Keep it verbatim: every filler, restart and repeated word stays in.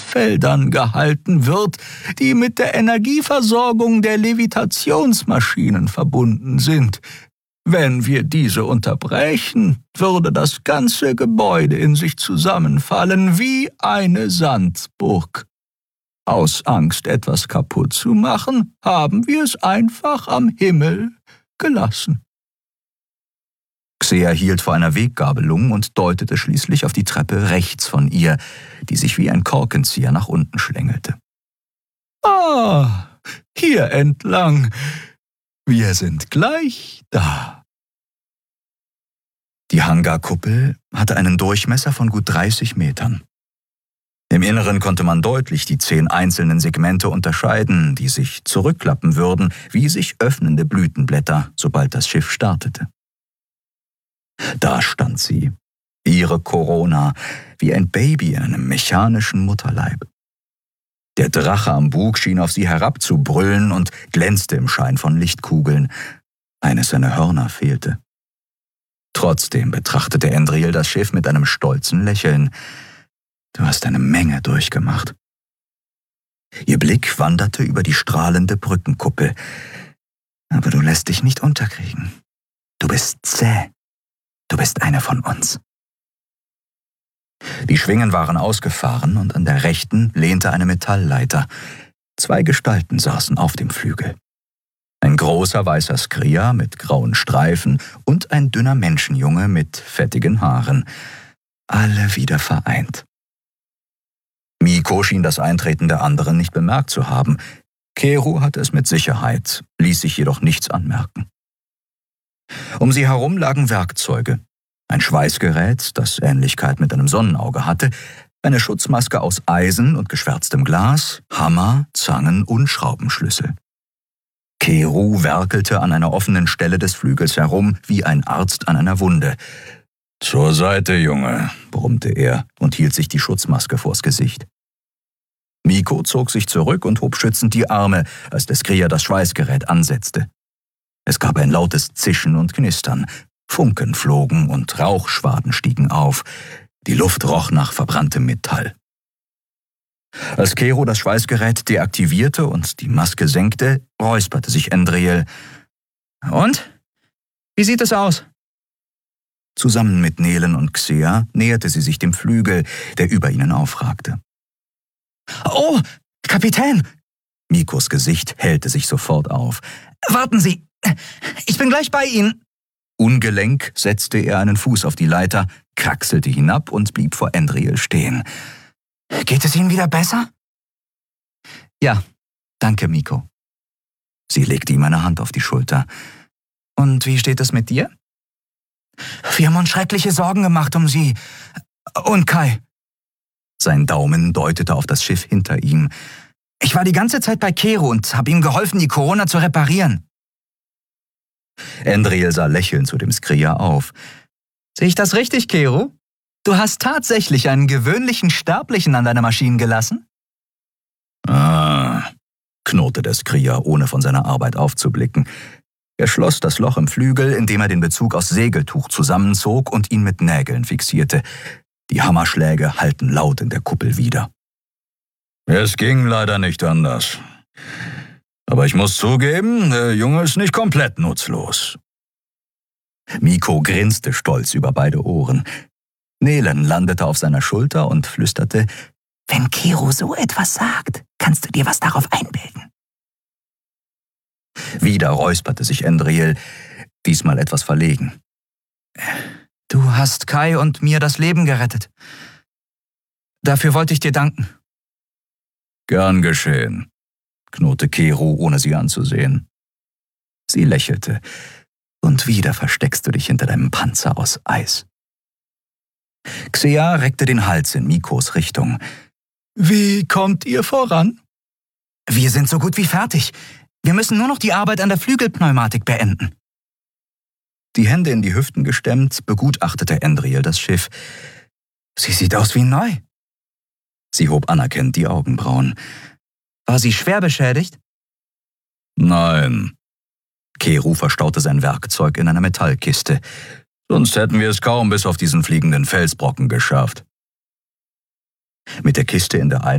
Kraftfeldern gehalten wird, die mit der Energieversorgung der Levitationsmaschinen verbunden sind. Wenn wir diese unterbrechen, würde das ganze Gebäude in sich zusammenfallen wie eine Sandburg. Aus Angst, etwas kaputt zu machen, haben wir es einfach am Himmel gelassen. Xea hielt vor einer Weggabelung und deutete schließlich auf die Treppe rechts von ihr, die sich wie ein Korkenzieher nach unten schlängelte. »Ah, hier entlang. Wir sind gleich da.« Die Hangarkuppel hatte einen Durchmesser von gut dreißig Metern. Im Inneren konnte man deutlich die zehn einzelnen Segmente unterscheiden, die sich zurückklappen würden, wie sich öffnende Blütenblätter, sobald das Schiff startete. Da stand sie, ihre Corona, wie ein Baby in einem mechanischen Mutterleib. Der Drache am Bug schien auf sie herabzubrüllen und glänzte im Schein von Lichtkugeln. Eines seiner Hörner fehlte. Trotzdem betrachtete Endril das Schiff mit einem stolzen Lächeln. »Du hast eine Menge durchgemacht.« Ihr Blick wanderte über die strahlende Brückenkuppel. »Aber du lässt dich nicht unterkriegen. Du bist zäh. Du bist eine von uns.« Die Schwingen waren ausgefahren und an der rechten lehnte eine Metallleiter. Zwei Gestalten saßen auf dem Flügel. Ein großer weißer Skria mit grauen Streifen und ein dünner Menschenjunge mit fettigen Haaren. Alle wieder vereint. Miko schien das Eintreten der anderen nicht bemerkt zu haben. Keru hatte es mit Sicherheit, ließ sich jedoch nichts anmerken. Um sie herum lagen Werkzeuge. Ein Schweißgerät, das Ähnlichkeit mit einem Sonnenauge hatte, eine Schutzmaske aus Eisen und geschwärztem Glas, Hammer, Zangen und Schraubenschlüssel. Keru werkelte an einer offenen Stelle des Flügels herum, wie ein Arzt an einer Wunde. »Zur Seite, Junge«, brummte er und hielt sich die Schutzmaske vors Gesicht. Miko zog sich zurück und hob schützend die Arme, als der Skria das Schweißgerät ansetzte. Es gab ein lautes Zischen und Knistern. Funken flogen und Rauchschwaden stiegen auf. Die Luft roch nach verbranntem Metall. Als Keru das Schweißgerät deaktivierte und die Maske senkte, räusperte sich Endril. »Und? Wie sieht es aus?« Zusammen mit Nelen und Xea näherte sie sich dem Flügel, der über ihnen aufragte. »Oh, Kapitän!« Mikos Gesicht hellte sich sofort auf. »Warten Sie, ich bin gleich bei Ihnen!« Ungelenk setzte er einen Fuß auf die Leiter, kraxelte hinab und blieb vor Endril stehen. »Geht es Ihnen wieder besser?« »Ja, danke, Miko.« Sie legte ihm eine Hand auf die Schulter. »Und wie steht es mit dir?« »Wir haben uns schreckliche Sorgen gemacht um Sie. Und Kai.« Sein Daumen deutete auf das Schiff hinter ihm. »Ich war die ganze Zeit bei Keru und habe ihm geholfen, die Corona zu reparieren.« Endril sah lächelnd zu dem Skria auf. »Sehe ich das richtig, Keru? Du hast tatsächlich einen gewöhnlichen Sterblichen an deine Maschinen gelassen?« »Ah«, knurrte der Skria, ohne von seiner Arbeit aufzublicken. Er schloss das Loch im Flügel, indem er den Bezug aus Segeltuch zusammenzog und ihn mit Nägeln fixierte. Die Hammerschläge hallten laut in der Kuppel wider. »Es ging leider nicht anders. Aber ich muss zugeben, der Junge ist nicht komplett nutzlos.« Miko grinste stolz über beide Ohren. Nelen landete auf seiner Schulter und flüsterte, »Wenn Keru so etwas sagt, kannst du dir was darauf einbilden.« Wieder räusperte sich Endril, diesmal etwas verlegen. »Du hast Kai und mir das Leben gerettet. Dafür wollte ich dir danken.« »Gern geschehen«, knurrte Keru, ohne sie anzusehen. Sie lächelte. »Und wieder versteckst du dich hinter deinem Panzer aus Eis.« Xea reckte den Hals in Mikos Richtung. »Wie kommt ihr voran?« »Wir sind so gut wie fertig. Wir müssen nur noch die Arbeit an der Flügelpneumatik beenden.« Die Hände in die Hüften gestemmt, begutachtete Endril das Schiff. »Sie sieht aus wie neu.« Sie hob anerkennend die Augenbrauen. »War sie schwer beschädigt?« »Nein.« Keru verstaute sein Werkzeug in einer Metallkiste. »Sonst hätten wir es kaum bis auf diesen fliegenden Felsbrocken geschafft.« Mit der Kiste in der einen